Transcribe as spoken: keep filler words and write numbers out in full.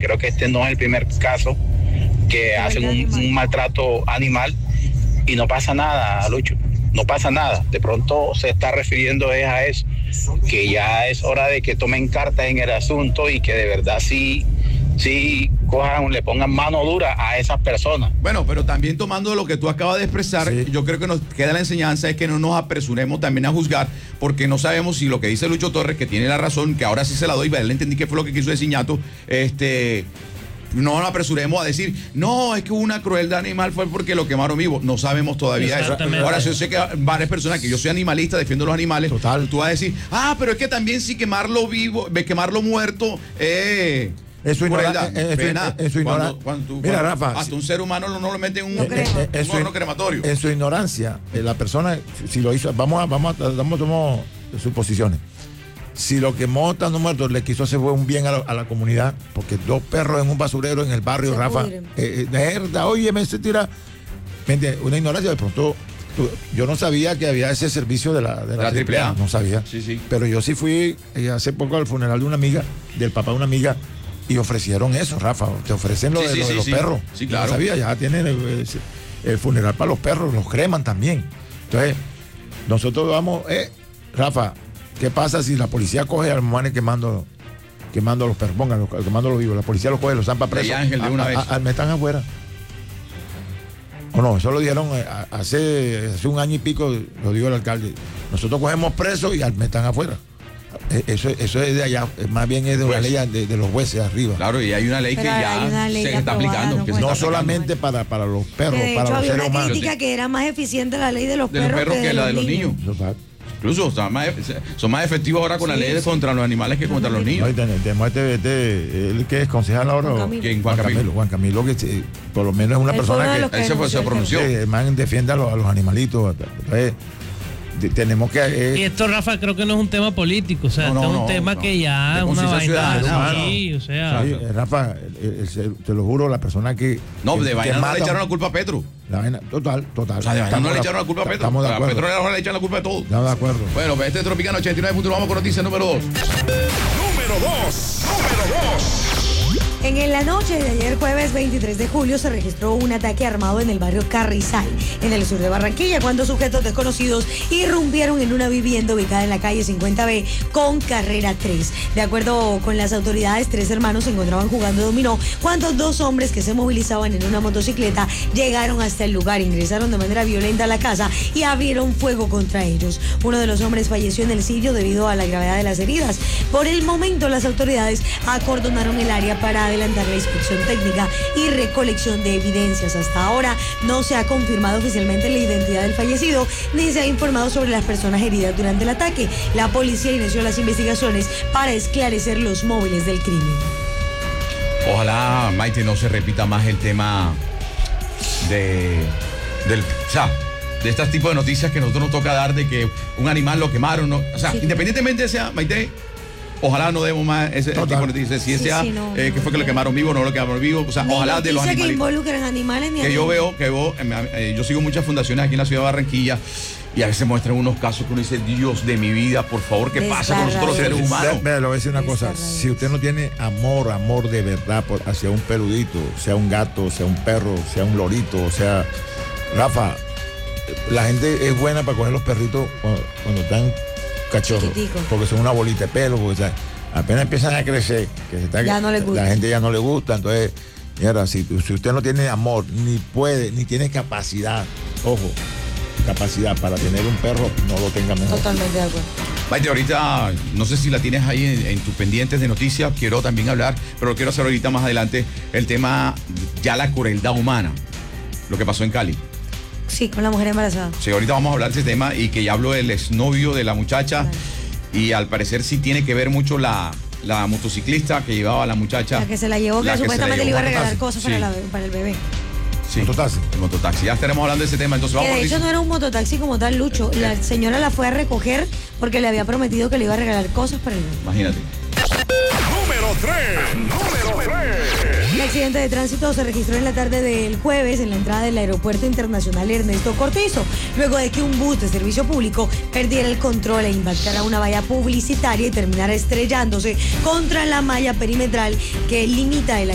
creo que este no es el primer caso que hacen un, un maltrato animal y no pasa nada, Lucho, no pasa nada. De pronto se está refiriendo es a eso, que ya es hora de que tomen cartas en el asunto y que de verdad sí, sí cojan, le pongan mano dura a esas personas. Bueno, pero también tomando lo que tú acabas de expresar, sí. Yo creo que nos queda la enseñanza es que no nos apresuremos también a juzgar, porque no sabemos si lo que dice Lucho Torres, que tiene la razón, que ahora sí se la doy, le entendí qué fue lo que quiso decir Ñato, este... no nos apresuremos a decir, no, es que una crueldad animal fue porque lo quemaron vivo. No sabemos todavía eso. Ahora, yo sé que varias personas, que yo soy animalista, defiendo los animales. Total. Tú vas a decir, ah, pero es que también sí quemarlo vivo, quemarlo muerto, eh... Es su ignorancia. Cuando, cuando tú, Mira, cuando, Rafa. Hasta si, un ser humano no, no lo mete en un, no en, en, en, un horno crematorio. En su ignorancia, la persona, si lo hizo, vamos a, vamos a, vamos a suposiciones. Si lo quemó estando muerto le quiso hacer un bien a la, a la comunidad, porque dos perros en un basurero en el barrio, se Rafa, eh, eh, de verdad, oye, me se tira. Una ignorancia, de pronto, tú, yo no sabía que había ese servicio de la, de la, la triple A. No sabía. Sí, sí. Pero yo sí fui eh, hace poco al funeral de una amiga, del papá de una amiga, y ofrecieron eso, Rafa. Te ofrecen lo, sí, de, sí, lo de sí, los sí. perros. Sí, claro. Yo no sabía, ya tienen el, el funeral para los perros, los creman también. Entonces, nosotros vamos, eh, Rafa, ¿qué pasa si la policía coge a los manes quemando, quemando los perros, pónganlo, quemando los vivos? La policía los coge, los zampa presos. Ángel de una a, vez. A, a, metan afuera. O no, eso lo dieron hace, hace un año y pico, lo dijo el alcalde. Nosotros cogemos presos y metan afuera. Eso, eso es de allá, más bien es de una ley de, de los jueces arriba. Claro, y hay una ley Pero que ya ley se ya está aplicando. No, que pues. no está solamente para, para los perros, de para hecho, los había seres una humanos. crítica que era más eficiente la ley de los, de perros, los perros que, que de la los de los niños. niños. Incluso son más, son más efectivos ahora con sí, la ley sí. contra los animales que no, contra los niños. No, tenemos este, este, el que es concejal ahora. Juan Camilo. ¿Quién? Juan, Juan Camilo. Camilo. Juan Camilo, que se, por lo menos es una el persona que, él se, fue, se pronunció. Que, el man defiende a los, a los animalitos. Entonces, tenemos que... Eh, y esto, Rafa, creo que no es un tema político, o sea, no, no, es un no, tema no. que ya es una vaina así, o sea... Sí, Rafa, el, el, te lo juro, la persona que... No, que, de vaina no le echaron la culpa a Petro. La vaina, total, total. O sea, de vaina no le echaron la culpa a Petro. Estamos de acuerdo. A Petro le echan la culpa de todo. Estamos de acuerdo. Bueno, pues este es Tropicana ochenta y nueve punto uno, vamos con noticia número dos. Número dos, número dos. En la noche de ayer jueves veintitrés de julio se registró un ataque armado en el barrio Carrizal, en el sur de Barranquilla, cuando sujetos desconocidos irrumpieron en una vivienda ubicada en la calle cincuenta B con carrera tres. De acuerdo con las autoridades, tres hermanos se encontraban jugando dominó cuando dos hombres que se movilizaban en una motocicleta llegaron hasta el lugar, ingresaron de manera violenta a la casa y abrieron fuego contra ellos. Uno de los hombres falleció en el sitio debido a la gravedad de las heridas. Por el momento, las autoridades acordonaron el área para adelantar la inspección técnica y recolección de evidencias. Hasta ahora no se ha confirmado oficialmente la identidad del fallecido ni se ha informado sobre las personas heridas durante el ataque. La policía inició las investigaciones para esclarecer los móviles del crimen. Ojalá, Maite, no se repita más el tema de del, o sea, de este tipo de noticias que nosotros nos toca dar de que un animal lo quemaron, ¿no? O sea, sí, independientemente sea, Maite, ojalá no demos más ese tipo de noticias. Si sí, sea sí, no, eh, que fue que lo quemaron vivo, no lo quemaron vivo. O sea, ni ojalá de los animales. Que involucren animales ni que yo veo, que veo, eh, yo sigo muchas fundaciones aquí en la ciudad de Barranquilla y a veces muestran unos casos que uno dice, Dios de mi vida, por favor, ¿qué pasa con nosotros los seres humanos? Mira, le voy a decir una cosa. Si usted no tiene amor, amor de verdad por, hacia un peludito, sea un gato, sea un perro, sea un lorito, o sea, Rafa, la gente es buena para coger los perritos cuando, cuando están cachorros, chiquitico, porque son una bolita de pelo, porque o sea, apenas empiezan a crecer, que se está, ya no le gusta. La gente ya no le gusta, entonces, mira, si, si usted no tiene amor, ni puede, ni tiene capacidad, ojo, capacidad para tener un perro, no lo tenga mejor. Totalmente de acuerdo. Maite, ahorita, no sé si la tienes ahí en, en tus pendientes de noticias, quiero también hablar, pero lo quiero hacer ahorita más adelante, el tema, ya la crueldad humana, lo que pasó en Cali. Sí, con la mujer embarazada. Sí, ahorita vamos a hablar de ese tema y que ya habló el exnovio de la muchacha. Vale. Y al parecer sí tiene que ver mucho la, la motociclista que llevaba a la muchacha. La que se la llevó, que, que supuestamente le iba a regalar cosas sí. para, la, para el bebé. Sí, mototaxi. El mototaxi. Ya estaremos hablando de ese tema. Entonces vamos que de hecho no era un mototaxi como tal, Lucho. La señora la fue a recoger porque le había prometido que le iba a regalar cosas para el bebé. Imagínate. Número tres. Número tres. Un accidente de tránsito se registró en la tarde del jueves en la entrada del Aeropuerto Internacional Ernesto Cortizo, luego de que un bus de servicio público perdiera el control e impactara una valla publicitaria y terminara estrellándose contra la malla perimetral que limita el